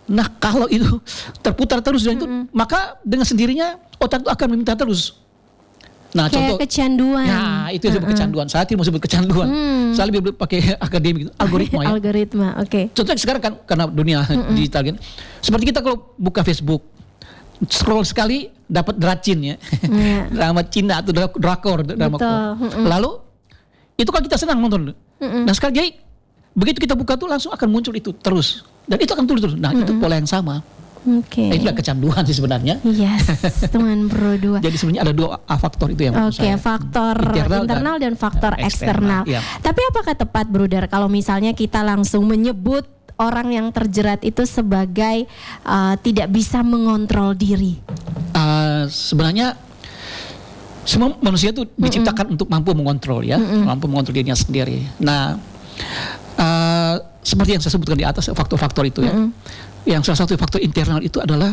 Nah kalau itu terputar terus dan itu, maka dengan sendirinya otak itu akan meminta terus. Nah Kayak contoh, kecanduan. ya itu yang disebut kecanduan. Saya tidak mau sebut kecanduan. Saya lebih pakai akademik, algoritma ya. Algoritma, oke. Contohnya sekarang kan karena dunia digital kan, seperti kita kalau buka Facebook, scroll sekali dapat dracin ya, drama Cina atau drakor, drama Korea. Lalu itu kan kita senang nonton. Nah sekarang jadi begitu kita buka tuh langsung akan muncul itu terus, dan itu akan terus. Nah itu pola yang sama. Oke. Nah, itulah kecanduan sih sebenarnya. Yes, teman Bro 2. Jadi sebenarnya ada dua faktor itu yang menurut saya. Faktor internal dan faktor eksternal. Ya. Tapi apakah tepat, Bruder, kalau misalnya kita langsung menyebut orang yang terjerat itu sebagai tidak bisa mengontrol diri? Sebenarnya semua manusia itu diciptakan untuk mampu mengontrol ya, mampu mengontrol dirinya sendiri. Nah, seperti yang saya sebutkan di atas faktor-faktor itu ya. Yang salah satu faktor internal itu adalah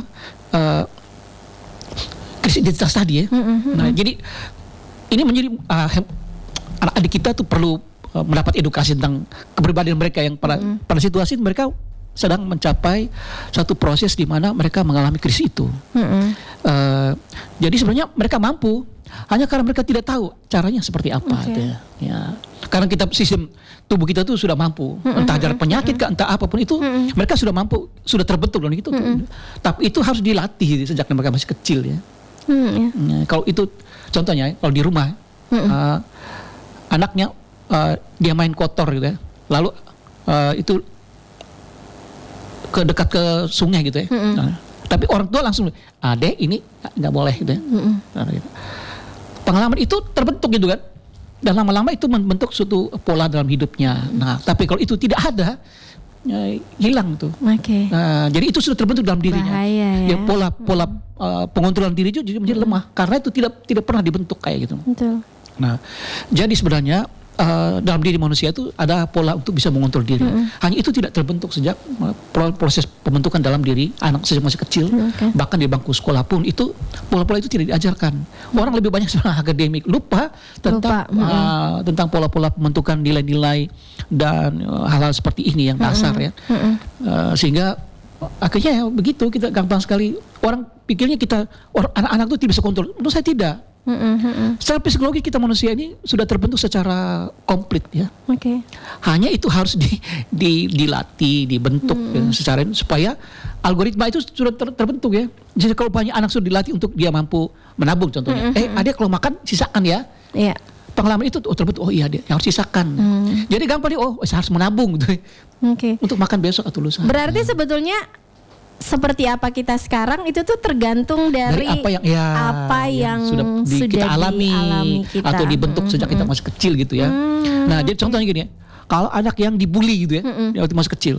krisis identitas tadi ya. Nah, jadi ini menjadi anak-adik kita tuh perlu mendapat edukasi tentang kepribadian mereka yang pada situasi mereka sedang mencapai satu proses di mana mereka mengalami krisis itu. Jadi sebenarnya mereka mampu, hanya karena mereka tidak tahu caranya seperti apa. Ya. Karena sistem tubuh kita tuh sudah mampu, entah dari penyakit entah apapun itu, mereka sudah mampu, sudah terbentuk dan itu. Tapi itu harus dilatih sejak mereka masih kecil ya. Nah, kalau itu contohnya kalau di rumah anaknya dia main kotor gitu ya, lalu itu dekat ke sungai gitu ya. Nah, tapi orang tua langsung, dek ini nggak boleh gitu ya. Gitu. Pengalaman itu terbentuk gitu kan. Dan lama-lama itu membentuk suatu pola dalam hidupnya. Nah, tapi kalau itu tidak ada, hilang tuh. Nah, jadi itu sudah terbentuk dalam dirinya. Bahaya, ya. Pola pengontrolan diri itu menjadi lemah karena itu tidak pernah dibentuk kayak gitu. Betul. Nah, jadi sebenarnya dalam diri manusia itu ada pola untuk bisa mengontrol diri. Hanya itu tidak terbentuk sejak proses pembentukan dalam diri anak sejak masih kecil. Bahkan di bangku sekolah pun itu pola-pola itu tidak diajarkan. Orang lebih banyak sebenarnya akademik lupa tentang pola-pola pembentukan nilai-nilai dan hal-hal seperti ini yang dasar ya. Sehingga akhirnya ya begitu, kita gampang sekali orang pikirnya anak-anak itu tidak bisa kontrol. Menurut saya tidak. Secara psikologi kita manusia ini sudah terbentuk secara komplit ya. Hanya itu harus dilatih, dibentuk secara supaya algoritma itu sudah terbentuk ya. Jadi kalau banyak anak sudah dilatih untuk dia mampu menabung contohnya. Adik kalau makan sisakan ya. Pengalaman itu terbentuk, iya dia harus sisakan. Jadi gampang saya harus menabung gitu. Untuk makan besok atau lusa. Berarti sebetulnya seperti apa kita sekarang itu tuh tergantung dari apa yang sudah kita alami kita. Atau dibentuk sejak kita masih kecil gitu ya. Nah, jadi contohnya gini ya. Kalau anak yang dibully gitu ya, waktu masih kecil.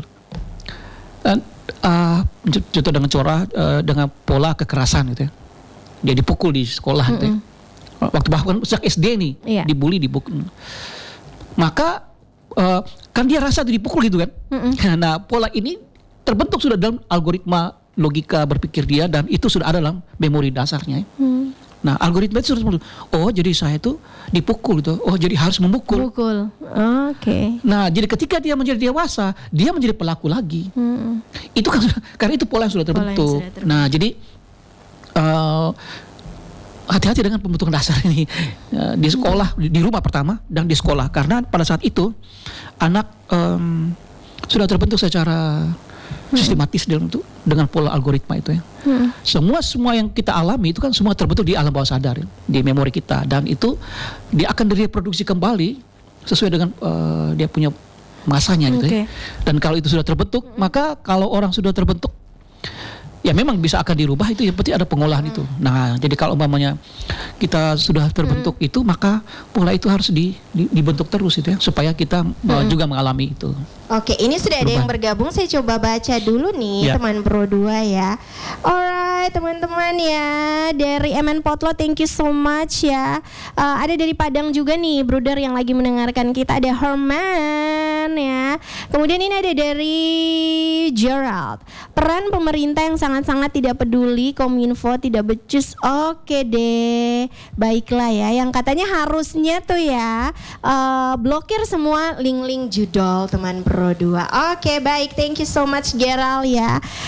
Contoh dengan pola kekerasan gitu ya. Dia dipukul di sekolah gitu ya. Waktu bahkan sejak SD nih, dibully, dipukul. Maka kan dia rasa dipukul gitu kan. Nah, pola ini terbentuk sudah dalam algoritma logika berpikir dia dan itu sudah ada dalam memori dasarnya. Nah, algoritma itu sudah jadi saya itu dipukul gitu. Jadi harus memukul. Nah, jadi ketika dia menjadi dewasa, dia menjadi pelaku lagi. Itu kan karena itu pola yang sudah terbentuk. Nah, jadi hati-hati dengan pembentukan dasar ini di sekolah, di rumah pertama dan di sekolah, karena pada saat itu anak sudah terbentuk secara sistematis dengan pola algoritma itu ya. Semua yang kita alami itu kan semua terbentuk di alam bawah sadar ya, di memori kita, dan itu dia akan direproduksi kembali sesuai dengan dia punya masanya gitu ya. Dan kalau itu sudah terbentuk, maka kalau orang sudah terbentuk ya memang bisa akan dirubah, itu yang penting ada pengolahan itu. Nah, jadi kalau umpamanya kita sudah terbentuk itu, maka pola itu harus dibentuk terus itu ya, supaya kita juga mengalami itu. Oke, ini sudah ada yang bergabung, saya coba baca dulu nih teman Pro 2 ya. Alright teman-teman ya, dari MN Potlot, thank you so much ya. Ada dari Padang juga nih brother yang lagi mendengarkan kita, ada Herman ya. Kemudian ini ada dari Gerald, peran pemerintah yang sangat-sangat tidak peduli, Kominfo tidak becus. Oke deh, baiklah ya, yang katanya harusnya tuh ya blokir semua link-link judol teman Pro 2. Oke baik, thank you so much Gerald ya.